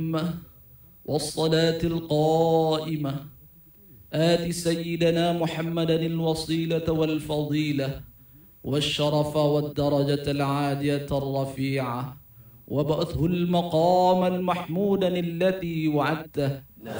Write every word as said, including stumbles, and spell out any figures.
والصلاة القائمة آت سيدنا محمدا الوصيلة والفضيلة والشرف والدرجة العالية الرفيعة وابعثه المقام المحمودا الذي وعدته